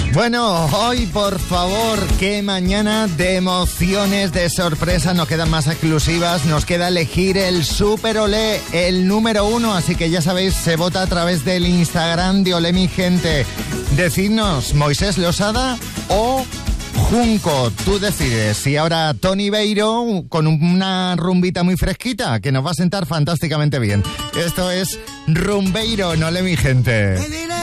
Bueno, hoy por favor, qué mañana de emociones, de sorpresa, nos quedan más exclusivas, nos queda elegir el Super Olé, el número 1, así que ya sabéis, se vota a través del Instagram de Olé Mi Gente. Decidnos, Moisés Losada o Junco, tú decides. Y ahora Tony Beiro con una rumbita muy fresquita que nos va a sentar fantásticamente bien. Esto es Rumbeiro en Olé Mi Gente.